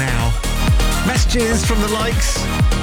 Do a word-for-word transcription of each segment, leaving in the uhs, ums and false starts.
now. Messages from the likes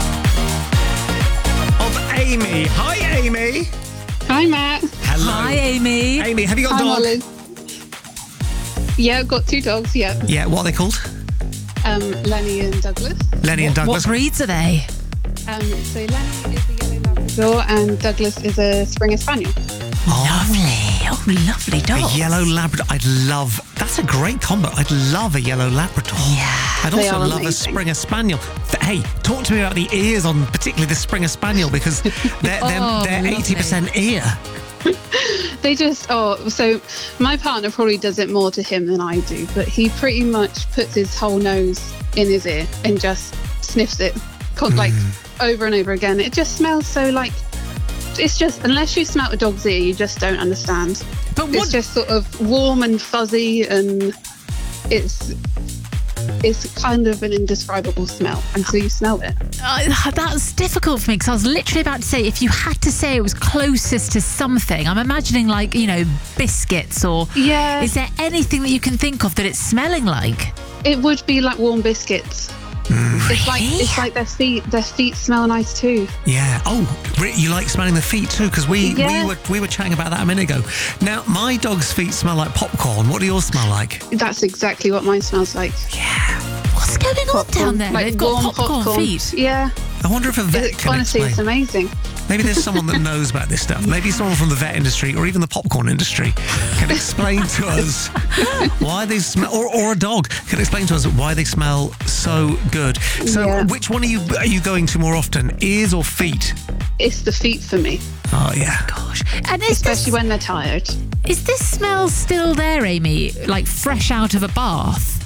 of Amy. Hi, Amy. Hi, Matt. Hello. Hi, Amy. Amy, have you got a Hi, dog? Molly. Yeah, I've got two dogs, yeah. Yeah, what are they called? Um, Lenny and Douglas. Lenny and What Douglas. breeds are they? Um, so Lenny is a yellow Labrador and Douglas is a Springer Spaniel. Lovely. Oh, lovely A dog. yellow Labrador. I'd love... That's a great combo. I'd love a yellow Labrador. Yeah. I'd They also are love a amazing. Springer Spaniel. Th- Hey, talk to me about the ears on particularly the Springer Spaniel because they're, they're, Oh, they're lovely. eighty percent ear. They just, oh, so my partner probably does it more to him than I do, but he pretty much puts his whole nose in his ear and just sniffs it, con- like, over and over again. It just smells so like, it's just, unless you smell a dog's ear, you just don't understand. But It's what? just sort of warm and fuzzy, and it's it's kind of an indescribable smell until you smell it. Uh, that's difficult for me because I was literally about to say if you had to say it was closest to something, I'm imagining like, you know, biscuits or... Yeah, Is there anything that you can think of that it's smelling like? it would be like warm biscuits. It's like Really? it's like their feet. Their feet smell nice too. Yeah. Oh, re- you like smelling the feet too? Because we, Yeah. we were we were chatting about that a minute ago. Now, my dog's feet smell like popcorn. What do yours smell like? That's exactly what mine smells like. Yeah. What's going on down there? Like They've got warm popcorn, feet. Yeah, I wonder if a vet it, can honestly, explain. it's amazing. Maybe there's someone that knows about this stuff. Maybe someone from the vet industry or even the popcorn industry can explain to us why they smell, or, or a dog can explain to us why they smell so good. So, Yeah. which one are you are you going to more often, ears or feet? It's the feet for me, Oh yeah. Gosh. And is especially this, when they're tired. is this smell still there, Amy? Like fresh out of a bath?